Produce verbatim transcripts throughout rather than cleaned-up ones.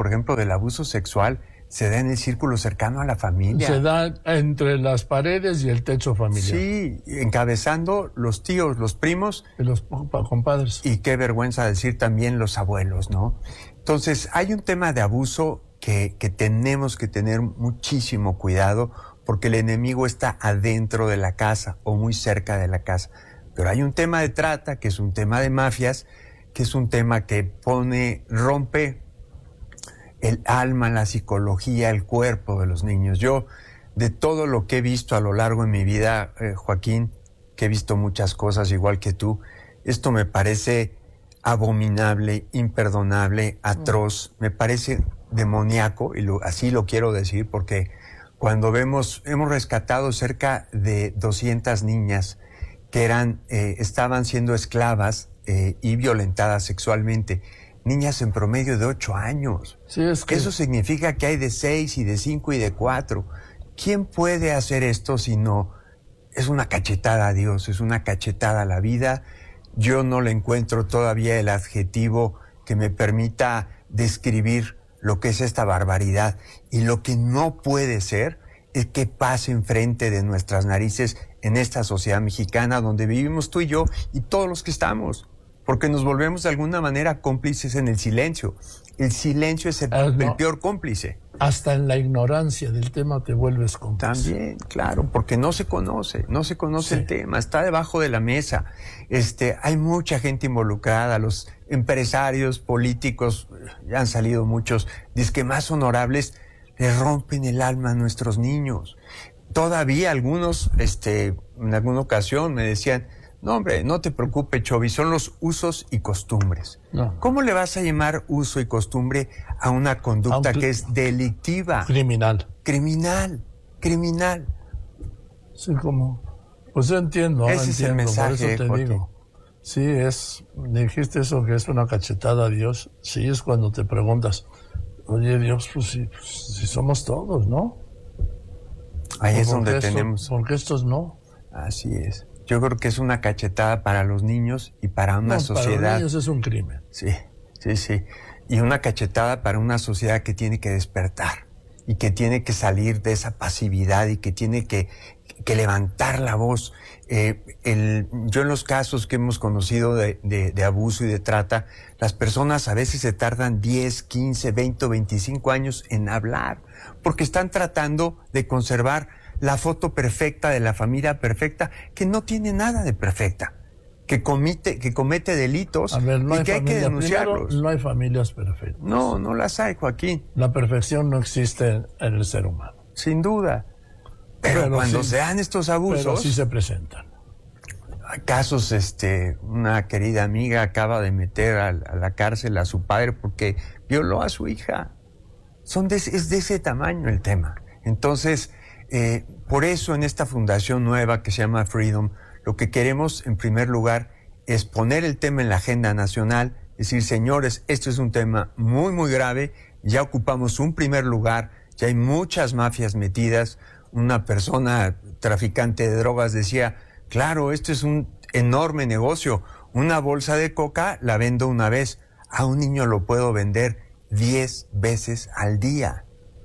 por ejemplo, del abuso sexual se da en el círculo cercano a la familia. Se da entre las paredes y el techo familiar. Sí, encabezando los tíos, los primos. Y los compadres. Y qué vergüenza decir también los abuelos, ¿no? Entonces, hay un tema de abuso que, que tenemos que tener muchísimo cuidado porque el enemigo está adentro de la casa o muy cerca de la casa. Pero hay un tema de trata, que es un tema de mafias, que es un tema que pone, rompe el alma, la psicología, el cuerpo de los niños. Yo, de todo lo que he visto a lo largo de mi vida, eh, Joaquín, que he visto muchas cosas igual que tú, esto me parece abominable, imperdonable, atroz, me parece demoníaco, y lo, así lo quiero decir, porque cuando vemos, hemos rescatado cerca de doscientas niñas que eran, eh, estaban siendo esclavas eh, y violentadas sexualmente. Niñas en promedio de ocho años. Sí, es que... Eso significa que hay de seis y de cinco y de cuatro. ¿Quién puede hacer esto si no? Es una cachetada a Dios, es una cachetada a la vida. Yo no le encuentro todavía el adjetivo que me permita describir lo que es esta barbaridad. Y lo que no puede ser es que pase enfrente de nuestras narices en esta sociedad mexicana donde vivimos tú y yo y todos los que estamos. Porque nos volvemos de alguna manera cómplices en el silencio. El silencio es el, ah, no. el peor cómplice. Hasta en la ignorancia del tema te vuelves cómplice. También, claro, porque no se conoce, no se conoce sí. el tema, está debajo de la mesa. Este, hay mucha gente involucrada, los empresarios, políticos, ya han salido muchos, dizque más honorables, le rompen el alma a nuestros niños. Todavía algunos, este, en alguna ocasión me decían, no, hombre, no te preocupes, Chovy, son los usos y costumbres. No. ¿Cómo le vas a llamar uso y costumbre a una conducta Aunque, que es delictiva? Criminal. Criminal, criminal. Sí, como... Pues yo entiendo, Ese entiendo, es el mensaje, por eso te Joaquín. digo. Sí, es... Dijiste eso, que es una cachetada a Dios. Sí, es cuando te preguntas, oye, Dios, pues si, pues, si somos todos, ¿no? Ahí es ¿Por donde esto, tenemos... ¿Por qué estos no? Así es. Yo creo que es una cachetada para los niños y para una no, sociedad. Para los niños es un crimen. Sí, sí, sí. Y una cachetada para una sociedad que tiene que despertar y que tiene que salir de esa pasividad y que tiene que, que levantar la voz. Eh, el, yo en los casos que hemos conocido de, de, de abuso y de trata, las personas a veces se tardan diez, quince, veinte o veinticinco años en hablar porque están tratando de conservar la foto perfecta de la familia perfecta, que no tiene nada de perfecta, que comete, que comete delitos A ver, no y hay que familia, hay que denunciarlos. Primero, no hay familias perfectas. No, no las hay, Joaquín. La perfección no existe en el ser humano. Sin duda. Pero, Pero cuando sí, se dan estos abusos... Pero sí se presentan. Hay casos, este, una querida amiga acaba de meter a, a la cárcel a su padre porque violó a su hija. Son de, es de ese tamaño el tema. Entonces... Eh, por eso en esta fundación nueva que se llama Freedom, lo que queremos en primer lugar es poner el tema en la agenda nacional, decir, señores, esto es un tema muy, muy grave, ya ocupamos un primer lugar, ya hay muchas mafias metidas. Una persona traficante de drogas decía, claro, esto es un enorme negocio, una bolsa de coca la vendo una vez, a un niño lo puedo vender diez veces al día.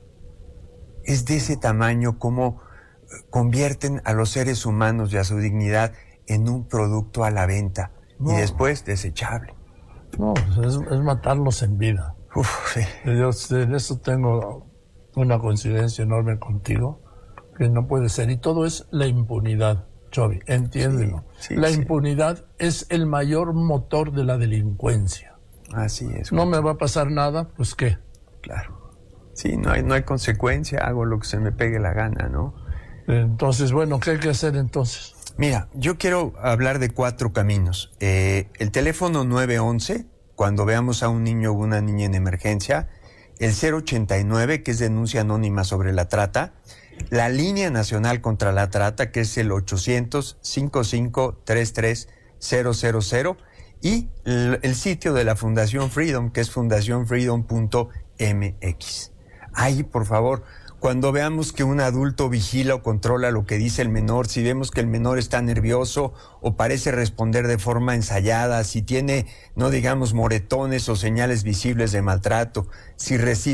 Es de ese tamaño como convierten a los seres humanos y a su dignidad en un producto a la venta no. y después desechable. No, es, es matarlos en vida. Uf, sí. Yo en eso tengo una coincidencia enorme contigo, que no puede ser. Y todo es la impunidad, Chovy, entiéndelo. Sí, sí, la sí. impunidad es el mayor motor de la delincuencia. Así es. No me va a pasar nada, pues ¿qué? Claro. Sí, no hay, no hay consecuencia, hago lo que se me pegue la gana, ¿no? Entonces, bueno, ¿qué hay que hacer entonces? Mira, yo quiero hablar de cuatro caminos. Eh, el teléfono nueve once, cuando veamos a un niño o una niña en emergencia, el cero ochenta y nueve, que es denuncia anónima sobre la trata, la línea nacional contra la trata, que es el ochocientos, cincuenta y cinco, treinta y tres, cero cero cero, y el, el sitio de la Fundación Freedom, que es fundación freedom punto m x. Ahí, por favor, cuando veamos que un adulto vigila o controla lo que dice el menor, si vemos que el menor está nervioso o parece responder de forma ensayada, si tiene, no digamos, moretones o señales visibles de maltrato, si recibe